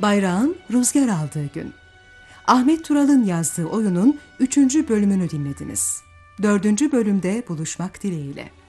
Bayrağın rüzgar aldığı gün. Ahmet Tural'ın yazdığı oyunun 3. bölümünü dinlediniz. 4. bölümde buluşmak dileğiyle.